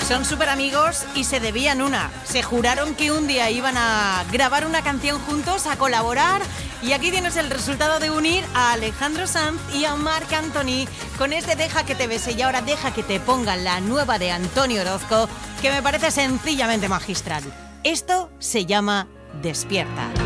Son súper amigos y se debían una. Se juraron que un día iban a grabar una canción juntos, a colaborar. Y aquí tienes el resultado de unir a Alejandro Sanz y a Marc Anthony con este Deja que te bese. Y ahora deja que te pongan la nueva de Antonio Orozco, que me parece sencillamente magistral. Esto se llama Despierta.